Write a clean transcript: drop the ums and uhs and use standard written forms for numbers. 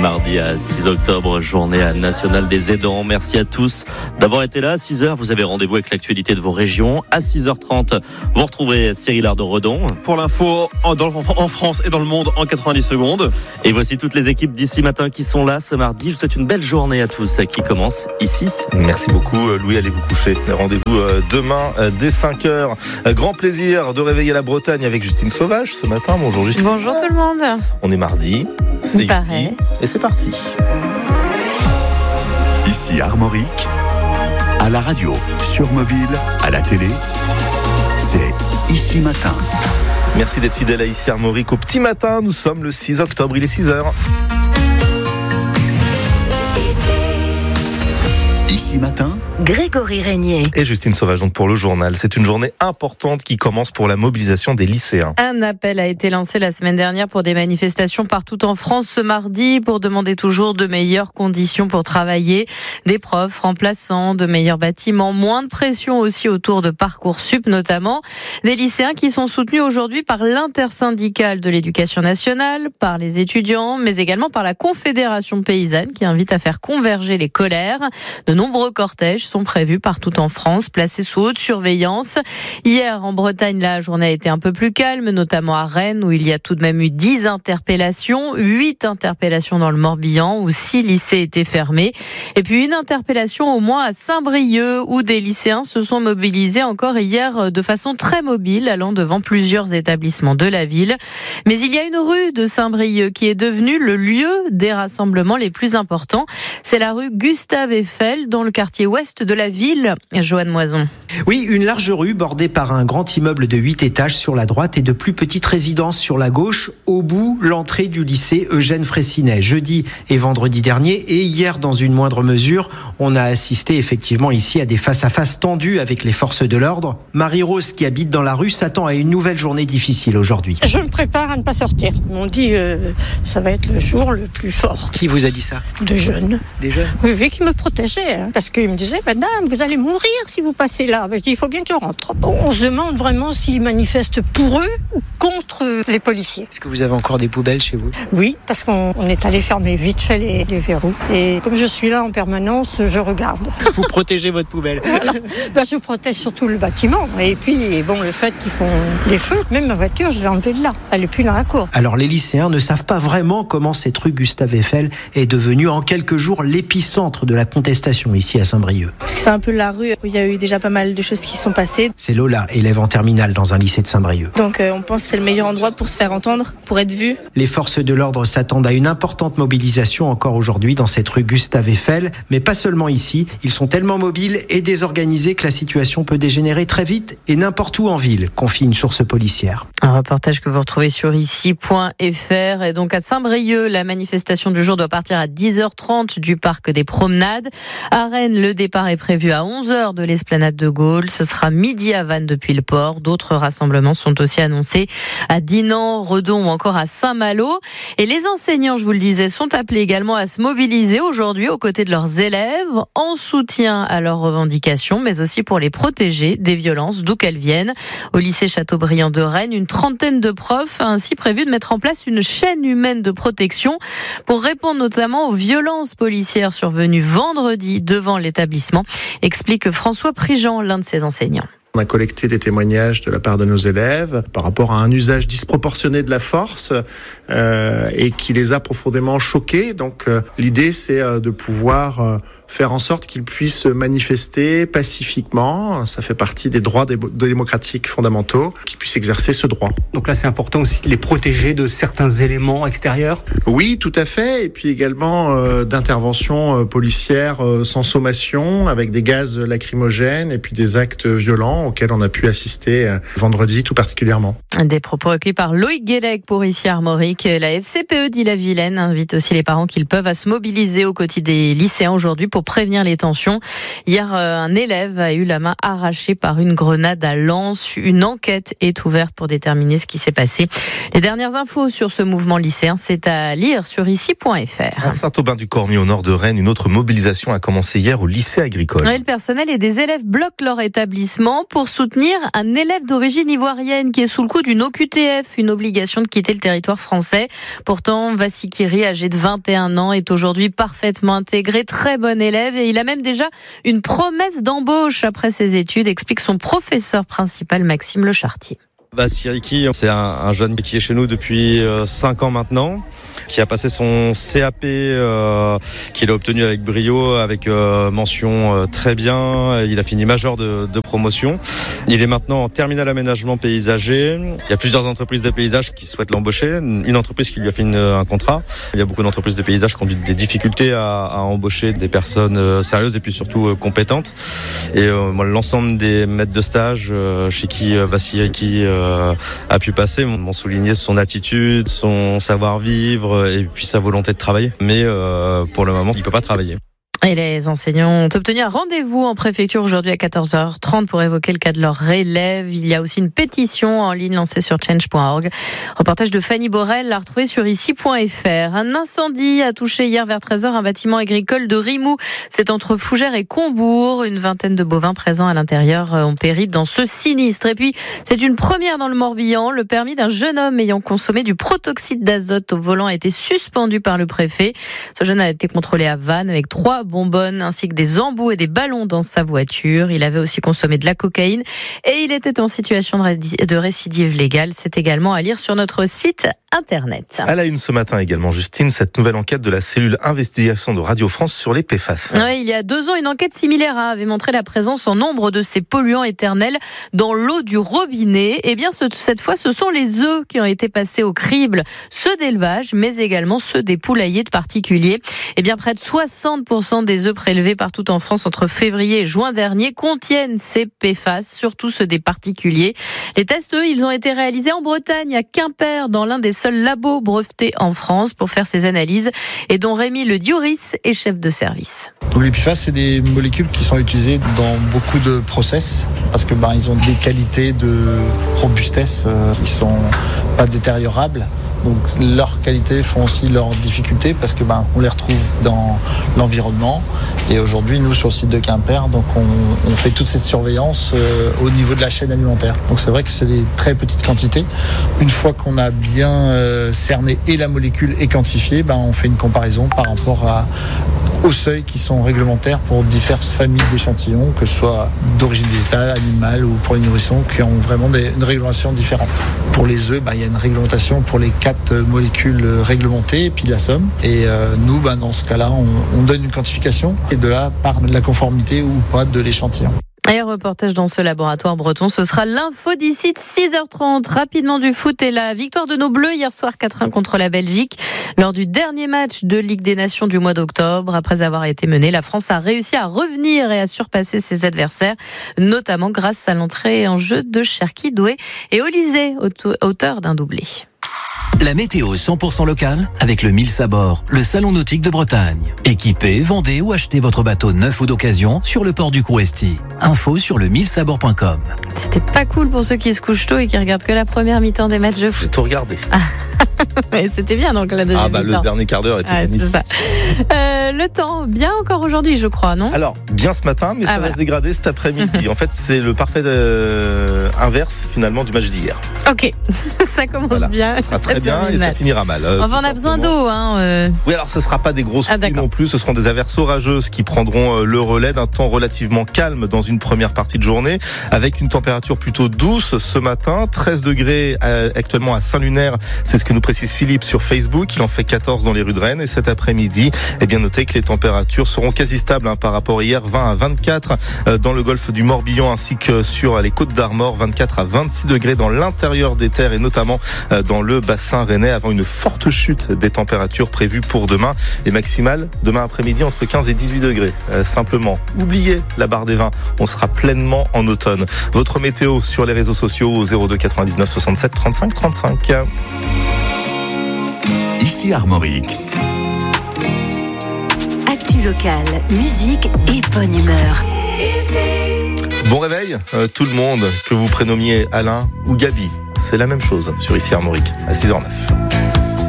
mardi 6 octobre, journée nationale des aidants. Merci à tous d'avoir été là. À 6h, vous avez rendez-vous avec l'actualité de vos régions. À 6h30, vous retrouverez Cyril Ardon-Redon. Pour l'info, en France et dans le monde en 90 secondes. Et voici toutes les équipes d'ici matin qui sont là ce mardi. Je vous souhaite une belle journée à tous qui commence ici. Merci beaucoup Louis, allez vous coucher. Rendez-vous demain dès 5h. Grand plaisir de réveiller la Bretagne avec Justine Sauvage ce matin. Bonjour Justine. Bonjour tout le monde. On est mardi, c'est Yuki, et c'est parti. Ici Armorique, à la radio, sur mobile, à la télé, c'est Ici Matin. Merci d'être fidèle à Ici Armorique. Au petit matin, nous sommes le 6 octobre, il est 6h. Ici Matin, Grégory Régnier et Justine Sauvage donc pour le journal. C'est une journée importante qui commence pour la mobilisation des lycéens. Un appel a été lancé la semaine dernière pour des manifestations partout en France ce mardi pour demander toujours de meilleures conditions pour travailler, des profs remplaçants, de meilleurs bâtiments, moins de pression aussi autour de Parcoursup notamment. Des lycéens qui sont soutenus aujourd'hui par l'intersyndicale de l'éducation nationale, par les étudiants, mais également par la Confédération paysanne qui invite à faire converger les colères. De nombreux cortèges sont prévus partout en France, placés sous haute surveillance. Hier, en Bretagne, la journée a été un peu plus calme, notamment à Rennes, où il y a tout de même eu 10 interpellations, 8 interpellations dans le Morbihan, où 6 lycées étaient fermés. Et puis une interpellation au moins à Saint-Brieuc, où des lycéens se sont mobilisés encore hier de façon très mobile, allant devant plusieurs établissements de la ville. Mais il y a une rue de Saint-Brieuc qui est devenue le lieu des rassemblements les plus importants. C'est la rue Gustave Eiffel, dans le quartier ouest de la ville. Joanne Moison. Oui, une large rue bordée par un grand immeuble de 8 étages sur la droite et de plus petites résidences sur la gauche. Au bout, l'entrée du lycée Eugène Fraissinet. Jeudi et vendredi dernier, et hier dans une moindre mesure, on a assisté effectivement ici à des face-à-face tendus avec les forces de l'ordre. Marie-Rose, qui habite dans la rue, s'attend à une nouvelle journée difficile aujourd'hui. Je me prépare à ne pas sortir. Ils m'ont dit ça va être le jour le plus fort. Qui vous a dit ça ? De jeunes. Des jeunes ? Oui, qui me protégeaient. Parce qu'ils me disaient, madame, vous allez mourir si vous passez là. Je dis, il faut bien que je rentre. On se demande vraiment s'ils manifestent pour eux ou contre les policiers. Est-ce que vous avez encore des poubelles chez vous ? Oui, parce qu'on est allé fermer vite fait les verrous. Et comme je suis là en permanence, je regarde. Vous protégez votre poubelle. Voilà. Je protège surtout le bâtiment. Et puis, bon, le fait qu'ils font des feux, même ma voiture, je l'ai enlevée de là. Elle n'est plus dans la cour. Alors, les lycéens ne savent pas vraiment comment cette rue Gustave Eiffel est devenue en quelques jours l'épicentre de la contestation ici à Saint-Brieuc. Parce que c'est un peu la rue où il y a eu déjà pas mal de choses qui sont passées. C'est Lola, élève en terminale dans un lycée de Saint-Brieuc. Donc on pense que c'est le meilleur endroit pour se faire entendre, pour être vu. Les forces de l'ordre s'attendent à une importante mobilisation encore aujourd'hui dans cette rue Gustave Eiffel, mais pas seulement ici. Ils sont tellement mobiles et désorganisés que la situation peut dégénérer très vite et n'importe où en ville, confie une source policière. Un reportage que vous retrouvez sur ici.fr. Et donc à Saint-Brieuc, la manifestation du jour doit partir à 10h30 du parc des Promenades. À Rennes, le départ est prévu à 11h de l'esplanade de Gaulle. Ce sera midi à Vannes depuis le port. D'autres rassemblements sont aussi annoncés à Dinan, Redon ou encore à Saint-Malo. Et les enseignants, je vous le disais, sont appelés également à se mobiliser aujourd'hui aux côtés de leurs élèves en soutien à leurs revendications, mais aussi pour les protéger des violences d'où qu'elles viennent. Au lycée Chateaubriand de Rennes, une trentaine de profs a ainsi prévu de mettre en place une chaîne humaine de protection pour répondre notamment aux violences policières survenues vendredi devant l'établissement, explique François Prigent, l'un de ses enseignants. On a collecté des témoignages de la part de nos élèves par rapport à un usage disproportionné de la force et qui les a profondément choqués. Donc l'idée, c'est de pouvoir faire en sorte qu'ils puissent manifester pacifiquement. Ça fait partie des droits démocratiques fondamentaux, qu'ils puissent exercer ce droit. Donc là, c'est important aussi de les protéger de certains éléments extérieurs ? Oui, tout à fait. Et puis également d'interventions policières sans sommation, avec des gaz lacrymogènes et puis des actes violents auxquels on a pu assister vendredi tout particulièrement. Des propos recueillis par Loïc Guélec pour Ici Armorique. La FCPE d'Ille-et-Vilaine invite aussi les parents qu'ils peuvent à se mobiliser aux côtés des lycéens aujourd'hui pour prévenir les tensions. Hier, un élève a eu la main arrachée par une grenade à Lens. Une enquête est ouverte pour déterminer ce qui s'est passé. Les dernières infos sur ce mouvement lycéen, c'est à lire sur ici.fr. À Saint-Aubin-du-Cormier, au nord de Rennes, une autre mobilisation a commencé hier au lycée agricole. Le personnel et des élèves bloquent leur établissement pour soutenir un élève d'origine ivoirienne qui est sous le coup d'une OQTF, une obligation de quitter le territoire français. Pourtant, Vassikiri, âgé de 21 ans, est aujourd'hui parfaitement intégré, très bon élève et il a même déjà une promesse d'embauche après ses études, explique son professeur principal Maxime Lechartier. Vassikiri, c'est un jeune qui est chez nous depuis 5 ans maintenant, qui a passé son CAP qu'il a obtenu avec brio, avec mention très bien. Il a fini major de promotion. Il est maintenant en terminale aménagement paysager. Il y a plusieurs entreprises de paysage qui souhaitent l'embaucher. Une entreprise qui lui a fait un contrat. Il y a beaucoup d'entreprises de paysage qui ont des difficultés à embaucher des personnes sérieuses et puis surtout compétentes. Et l'ensemble des maîtres de stage chez qui Vassikiri a pu passer m'ont souligné son attitude, son savoir-vivre et puis sa volonté de travailler. Mais pour le moment, il ne peut pas travailler. Et les enseignants ont obtenu un rendez-vous en préfecture aujourd'hui à 14h30 pour évoquer le cas de leur élève. Il y a aussi une pétition en ligne lancée sur change.org. Reportage de Fanny Borel, l'a retrouvé sur ici.fr. Un incendie a touché hier vers 13h un bâtiment agricole de Rimou. C'est entre Fougères et Combourg. Une vingtaine de bovins présents à l'intérieur ont péri dans ce sinistre. Et puis, c'est une première dans le Morbihan. Le permis d'un jeune homme ayant consommé du protoxyde d'azote au volant a été suspendu par le préfet. Ce jeune a été contrôlé à Vannes avec 3 bonbonnes ainsi que des embouts et des ballons dans sa voiture. Il avait aussi consommé de la cocaïne et il était en situation de récidive légale. C'est également à lire sur notre site internet. À la une ce matin également, Justine, cette nouvelle enquête de la cellule investigation de Radio France sur les PFAS. Oui, il y a 2 ans, une enquête similaire avait montré la présence en nombre de ces polluants éternels dans l'eau du robinet. Eh bien, cette fois, ce sont les œufs qui ont été passés au crible, ceux d'élevage, mais également ceux des poulaillers de particuliers. Eh bien, près de 60% des œufs prélevés partout en France entre février et juin dernier contiennent ces PFAS, surtout ceux des particuliers. Les tests, eux, ils ont été réalisés en Bretagne, à Quimper, dans l'un des seuls labos brevetés en France pour faire ces analyses et dont Rémi Le Dioris est chef de service. Donc les PFAS, c'est des molécules qui sont utilisées dans beaucoup de process parce que ils ont des qualités de robustesse qui sont pas détériorables. Donc leurs qualités font aussi leurs difficultés parce que on les retrouve dans l'environnement. Et aujourd'hui, nous sur le site de Quimper, donc on fait toute cette surveillance au niveau de la chaîne alimentaire. Donc c'est vrai que c'est des très petites quantités. Une fois qu'on a bien cerné et la molécule et quantifié, on fait une comparaison par rapport aux seuils qui sont réglementaires pour diverses familles d'échantillons, que ce soit d'origine végétale, animale ou pour les nourrissons, qui ont vraiment une réglementation différente. Pour les œufs, il y a une réglementation pour les 4 molécules réglementées et puis la somme. Et nous, dans ce cas-là, on donne une quantification et de là part la conformité ou pas de l'échantillon. Et reportage dans ce laboratoire breton, ce sera l'info d'ici de 6h30. Rapidement du foot et la victoire de nos Bleus hier soir 4-1 contre la Belgique. Lors du dernier match de Ligue des Nations du mois d'octobre, après avoir été menée, la France a réussi à revenir et à surpasser ses adversaires, notamment grâce à l'entrée en jeu de Cherki Doué et Olysée, auteur d'un doublé. La météo 100% locale avec le 1000 Sabord, le salon nautique de Bretagne. Équipez, vendez ou achetez votre bateau neuf ou d'occasion sur le port du Crouesti. Info sur le 1000sabord.com. C'était pas cool pour ceux qui se couchent tôt et qui regardent que la première mi-temps des matchs de foot. J'ai tout regardé. Mais c'était bien donc la deuxième mi-temps. Le dernier quart d'heure était magnifique. C'est ça. Le temps, bien encore aujourd'hui je crois, non ? Alors, bien ce matin, mais ça va se dégrader cet après-midi. En fait, c'est le parfait inverse finalement du match d'hier. Ok, ça commence bien. Ça sera très bien et ça finira mal. Enfin, on a besoin d'eau. Oui, alors ce ne sera pas des grosses pluies non plus. Ce seront des averses orageuses qui prendront le relais d'un temps relativement calme dans une première partie de journée, avec une température plutôt douce ce matin. 13 degrés actuellement à Saint-Lunaire. C'est ce que nous précise Philippe sur Facebook. Il en fait 14 dans les rues de Rennes. Et cet après-midi, notez que les températures seront quasi stables par rapport à hier. 20 à 24 dans le golfe du Morbihan ainsi que sur les côtes d'Armor. 24 à 26 degrés dans l'intérieur des terres et notamment dans le bassin rennais, avant une forte chute des températures prévues pour demain. Les maximales demain après-midi entre 15 et 18 degrés. Simplement, oubliez la barre des 20. On sera pleinement en automne. Votre météo sur les réseaux sociaux au 02 99 67 35 35. Ici Armorique. Actu locale, musique et bonne humeur. Bon réveil, tout le monde, que vous prénommiez Alain ou Gabi. C'est la même chose sur Ici Armorique à 6h09.